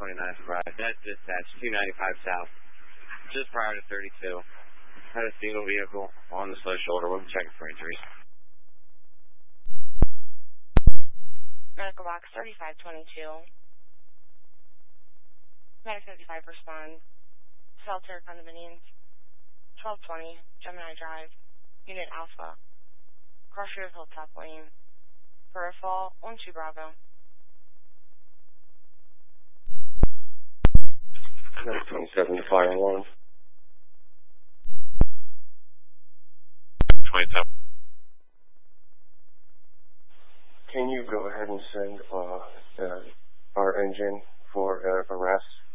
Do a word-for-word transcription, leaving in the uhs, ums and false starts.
twenty-nine Friday. That's dispatch, two ninety-five South. Just prior to thirty-two. Had a single vehicle on the slow shoulder. We'll be checking for injuries. Medical box thirty-five twenty-two. Medic fifty-five respond. Shelter condominiums. twelve twenty Gemini Drive. Unit Alpha. Crossroads Hilltop Lane. Peripheral one two Bravo. twenty-seven to fire alarm. twenty-seven. Can you go ahead and send uh, uh, our engine for uh, arrest?